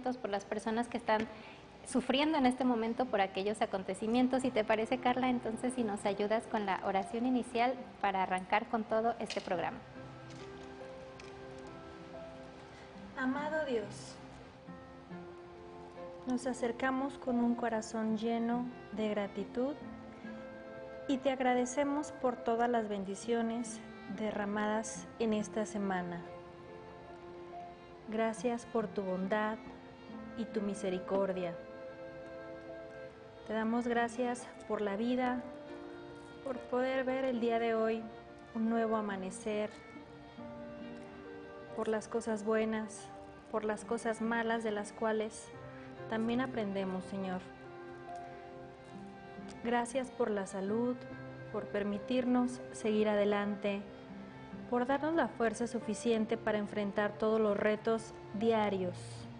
momentos, por las personas que están sufriendo en este momento por aquellos acontecimientos. Si te parece, Carla, entonces si nos ayudas con la oración inicial para arrancar con todo este programa. Amado Dios, nos acercamos con un corazón lleno de gratitud y te agradecemos por todas las bendiciones derramadas en esta semana. Gracias por tu bondad y tu misericordia. Te damos gracias por la vida, por poder ver el día de hoy un nuevo amanecer, por las cosas buenas, por las cosas malas de las cuales también aprendemos, Señor. Gracias por la salud, por permitirnos seguir adelante, por darnos la fuerza suficiente para enfrentar todos los retos diarios.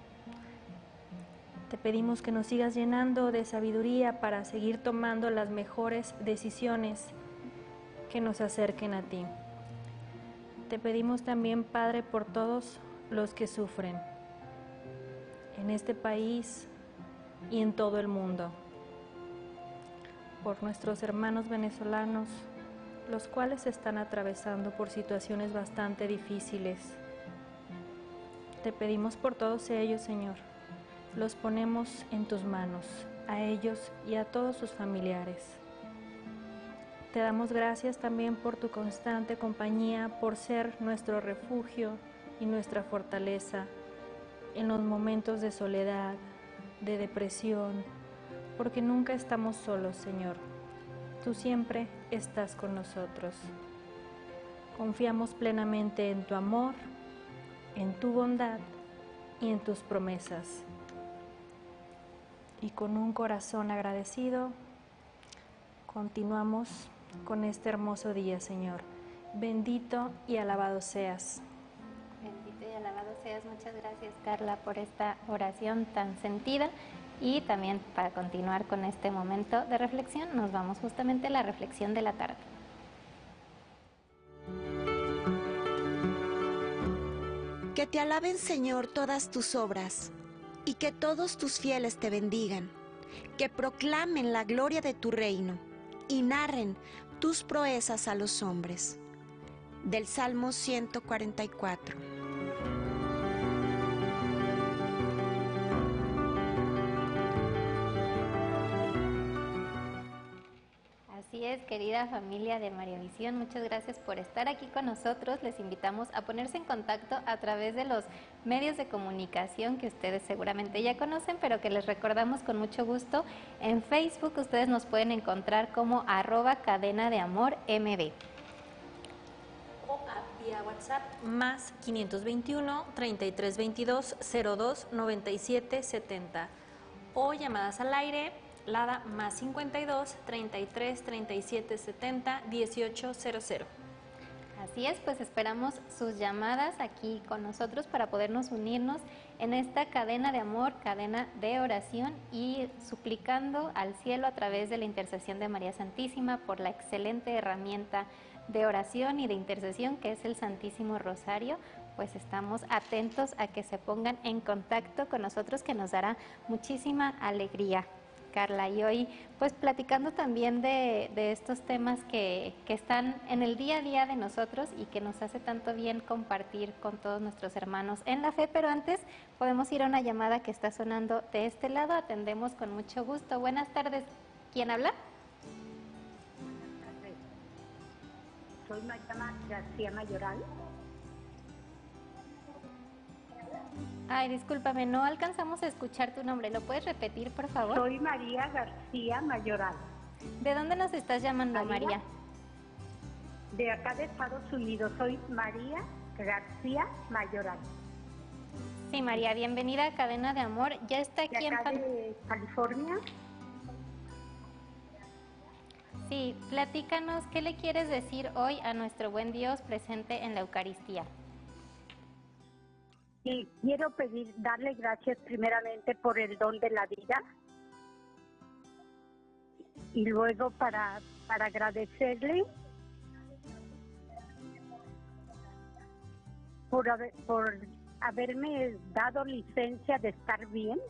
Te pedimos que nos sigas llenando de sabiduría para seguir tomando las mejores decisiones que nos acerquen a ti. Te pedimos también, Padre, por todos los que sufren en este país y en todo el mundo, por nuestros hermanos venezolanos, los cuales están atravesando por situaciones bastante difíciles. Te pedimos por todos ellos, Señor. Los ponemos en tus manos, a ellos y a todos sus familiares. Te damos gracias también por tu constante compañía, por ser nuestro refugio y nuestra fortaleza en los momentos de soledad, de depresión, porque nunca estamos solos, Señor. Tú siempre estás con nosotros. Confiamos plenamente en tu amor, en tu bondad y en tus promesas. Y con un corazón agradecido, continuamos con este hermoso día, Señor. Bendito y alabado seas. Bendito y alabado seas. Muchas gracias, Carla, por esta oración tan sentida. Y también para continuar con este momento de reflexión, nos vamos justamente a la reflexión de la tarde. Que te alaben, Señor, todas tus obras, y que todos tus fieles te bendigan, que proclamen la gloria de tu reino, y narren tus proezas a los hombres. Del Salmo 144. Así es, querida familia de Mariavisión, muchas gracias por estar aquí con nosotros. Les invitamos a ponerse en contacto a través de los medios de comunicación que ustedes seguramente ya conocen, pero que les recordamos con mucho gusto. En Facebook ustedes nos pueden encontrar como @cadenadeamormb. O vía WhatsApp más 521 3322 02 97 70. O llamadas al aire LADA más 52 33 37 70 1800. Así es, pues esperamos sus llamadas aquí con nosotros para podernos unirnos en esta cadena de amor, cadena de oración y suplicando al cielo a través de la intercesión de María Santísima por la excelente herramienta de oración y de intercesión que es el Santísimo Rosario. Pues estamos atentos a que se pongan en contacto con nosotros, que nos dará muchísima alegría, Carla. Y hoy pues platicando también de estos temas que están en el día a día de nosotros y que nos hace tanto bien compartir con todos nuestros hermanos en la fe. Pero antes podemos ir a una llamada que está sonando de este lado. Atendemos con mucho gusto. Buenas tardes. ¿Quién habla? Soy María García Mayoral. Ay, discúlpame, no alcanzamos a escuchar tu nombre. ¿Lo puedes repetir, por favor? Soy María García Mayoral. ¿De dónde nos estás llamando, María? De acá de Estados Unidos. Soy María García Mayoral. Sí, María, bienvenida a Cadena de Amor. Ya está aquí de acá de California. Sí, platícanos, ¿qué le quieres decir hoy a nuestro buen Dios presente en la Eucaristía? Y quiero darle gracias primeramente por el don de la vida y luego para agradecerle por haberme dado licencia de estar bien.